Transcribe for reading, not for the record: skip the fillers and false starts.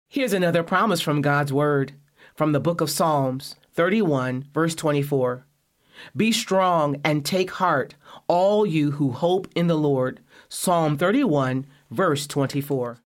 Here's another promise from God's Word, from the book of Psalms 31, verse 24. Be strong and take heart, all you who hope in the Lord. Psalm 31, verse 24.